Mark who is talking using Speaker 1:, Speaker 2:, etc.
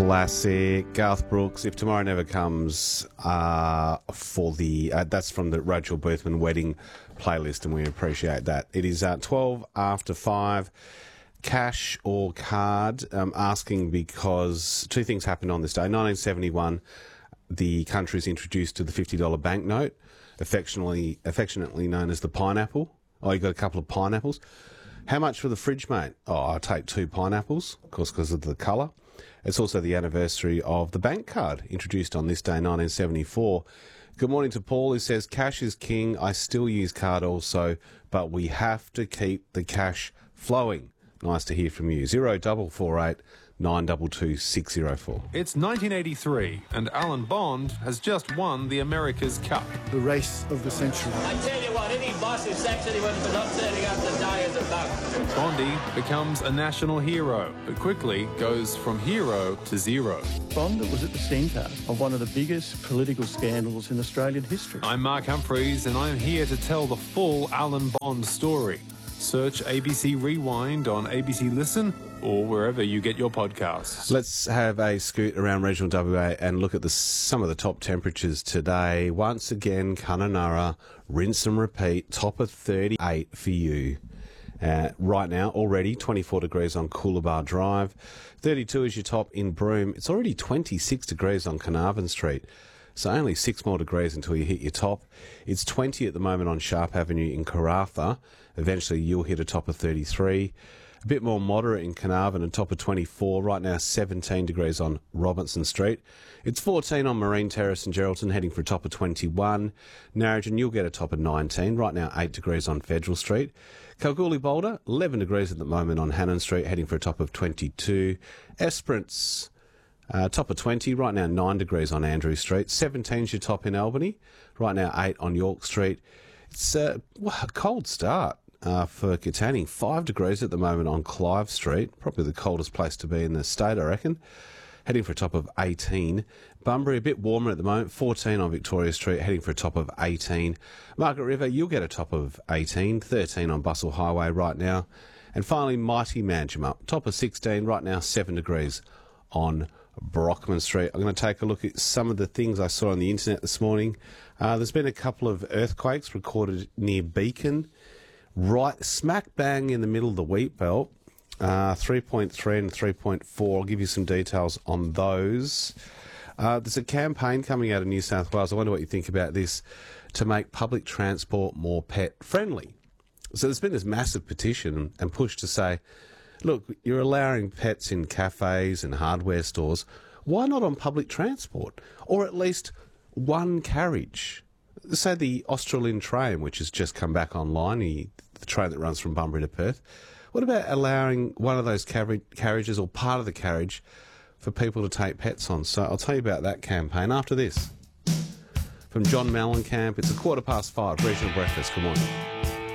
Speaker 1: Classic. Garth Brooks, If Tomorrow Never Comes, for the that's from the Rachel Boothman wedding playlist, and we appreciate that. It is 12 after 5. Cash or card? Asking because two things happened on this day. 1971, the country is introduced to the $50 banknote, affectionately known as the pineapple. Oh, you got a couple of pineapples. How much for the fridge, mate? Oh, I'll take 2 pineapples, of course, because of the colour. It's also the anniversary of the bank card, introduced on this day, 1974. Good morning to Paul, who says, cash is king. I still use card also, but we have to keep the cash flowing. Nice to hear from you. 0448 922 604.
Speaker 2: It's 1983, and Alan Bond has just won the America's Cup.
Speaker 3: The race of the century.
Speaker 4: I tell you what, any boss who sacks anyone for not turning up to die is a bug.
Speaker 2: Bondy becomes a national hero, but quickly goes from hero to zero.
Speaker 5: Bond was at the centre of one of the biggest political scandals in Australian history.
Speaker 2: I'm Mark Humphreys, and I'm here to tell the full Alan Bond story. Search ABC Rewind on ABC Listen or wherever you get your podcasts.
Speaker 1: Let's have a scoot around regional WA and look at some of the top temperatures today. Once again, Kununurra, rinse and repeat, top of 38 for you. Right now, already 24 degrees on Coolabah Drive. 32 is your top in Broome. It's already 26 degrees on Carnarvon Street. So only 6 more degrees until you hit your top. It's 20 at the moment on Sharp Avenue in Karratha. Eventually you'll hit a top of 33. A bit more moderate in Carnarvon, a top of 24. Right now 17 degrees on Robinson Street. It's 14 on Marine Terrace in Geraldton, heading for a top of 21. Narrogin, you'll get a top of 19. Right now 8 degrees on Federal Street. Kalgoorlie Boulder, 11 degrees at the moment on Hannon Street, heading for a top of 22. Esperance, top of 20, right now 9 degrees on Andrew Street. 17's your top in Albany, right now 8 on York Street. It's a cold start for Katanning, 5 degrees at the moment on Clive Street, probably the coldest place to be in the state, I reckon. Heading for a top of 18. Bunbury, a bit warmer at the moment, 14 on Victoria Street, heading for a top of 18. Margaret River, you'll get a top of 18, 13 on Bustle Highway right now. And finally, Mighty Manjimup, top of 16, right now 7 degrees on Brockman Street. I'm going to take a look at some of the things I saw on the internet this morning. There's been a couple of earthquakes recorded near Beacon, right smack bang in the middle of the wheat belt. 3.3 and 3.4. I'll give you some details on those. There's a campaign coming out of New South Wales. I wonder what you think about this, to make public transport more pet friendly. So there's been this massive petition and push to say, look, you're allowing pets in cafes and hardware stores. Why not on public transport? Or at least one carriage. Say the Australian train, which has just come back online, the train that runs from Bunbury to Perth. What about allowing one of those carriages or part of the carriage for people to take pets on? So I'll tell you about that campaign after this. From John Mellencamp, it's 5:15, Regional Breakfast. Good morning.